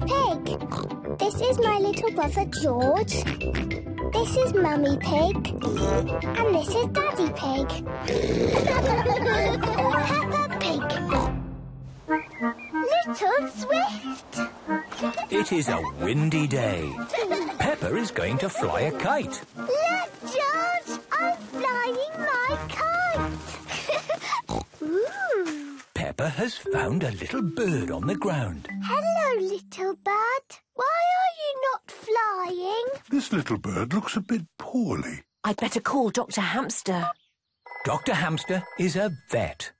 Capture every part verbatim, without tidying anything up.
Pig. This is my little brother George. This is Mummy Pig. And this is Daddy Pig. Peppa Pig. Little Swift. It is a windy day. Peppa is going to fly a kite. Look, George! I'm flying my kite. Ooh. Peppa has found a little bird on the ground. Hello, little bird. Why are you not flying? This little bird looks a bit poorly. I'd better call Doctor Hamster. Doctor Hamster is a vet.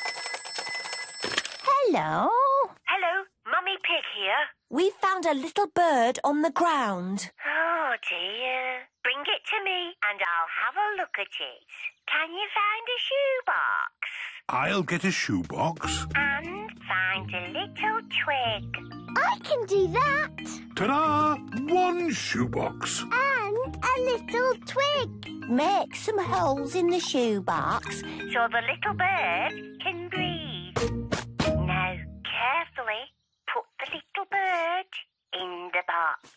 Hello. Hello, Mummy Pig here. We found a little bird on the ground. Oh, dear. Bring it to me and I'll have a look at it. Can you find a shoebox? I'll get a shoebox. And find a little twig. I can do that. Ta-da! One shoebox. And a little twig. Make some holes in the shoebox. So the little bird can breathe. Now, carefully put the little bird in the box.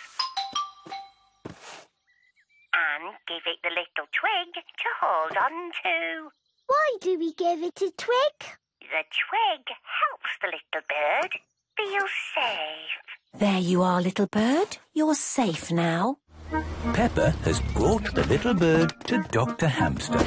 And give it the little twig to hold on to. Why do we give it a twig? The twig helps the little bird feel safe. There you are, little bird. You're safe now. Peppa has brought the little bird to Doctor Hamster.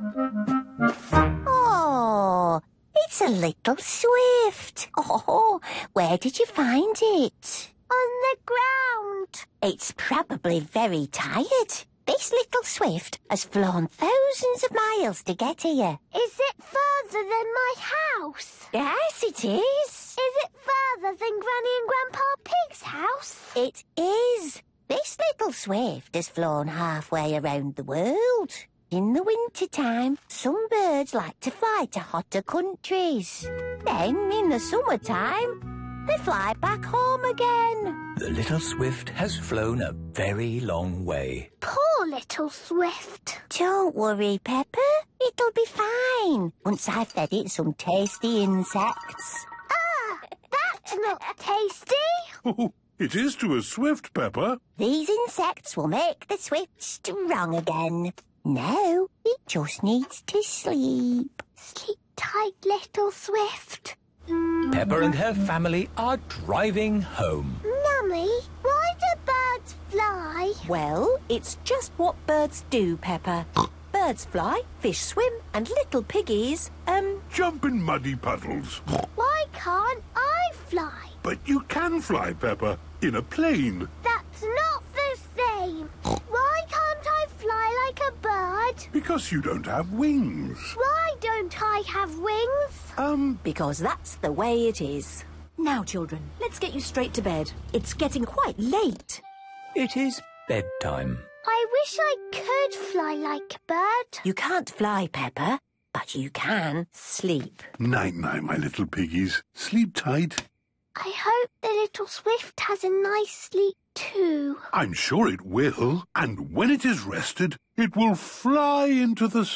Oh, it's a little swift. Oh, where did you find it? On the ground. It's probably very tired. This little swift has flown thousands of miles to get here. Is it further than my house? Yes, it is. Is it further than Granny and Grandpa Pig's house? It is. This little swift has flown halfway around the world. In the winter time, some birds like to fly to hotter countries. Then, in the summertime, they fly back home again. The little swift has flown a very long way. Poor little swift. Don't worry, Peppa. It'll be fine once I've fed it some tasty insects. Ah, that's not tasty. Oh, it is to a swift, Peppa. These insects will make the swift strong again. Now, it just needs to sleep. Sleep tight, little swift. Peppa and her family are driving home. Mummy, why do birds fly? Well, it's just what birds do, Peppa. Birds fly, fish swim, and little piggies, um... Jump in muddy puddles. Why can't I fly? But you can fly, Peppa, in a plane. That's not the same. Why can't I fly like a bird? Because you don't have wings. Why don't I have wings? Um, because that's the way it is. Now, children, let's get you straight to bed. It's getting quite late. It is bedtime. I wish I could fly like a bird. You can't fly, Peppa, but you can sleep. night-night, my little piggies. Sleep tight. I hope the little swift has a nice sleep too. I'm sure it will. And when it is rested, it will fly into the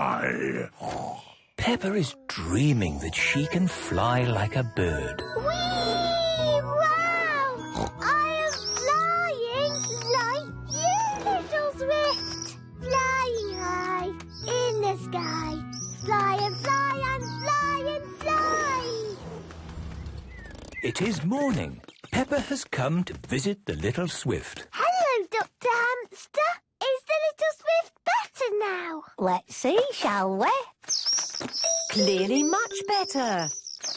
sky. Peppa is dreaming that she can fly like a bird. Whee! Wow! I am flying like you, little swift. Flying high in the sky. Fly and fly and fly and fly. It is morning. Peppa has come to visit the little swift. Hello, Doctor Hamster. Is the little swift better now? Let's see, shall we? Clearly much better.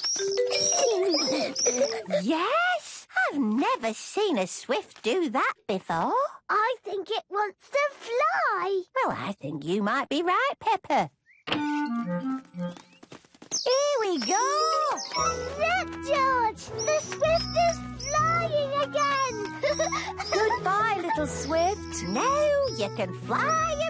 Yes! I've never seen a swift do that before. I think it wants to fly. Well, I think you might be right, Peppa. Here we go! Look, George! The swift is flying again! Goodbye, little swift. Now you can fly